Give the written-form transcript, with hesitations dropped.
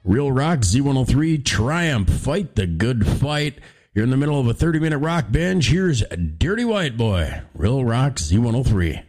Real Rock Z103 Triumph. Fight the good fight. You're in the middle of a 30-minute rock binge. Here's Dirty White Boy. Real Rock Z103.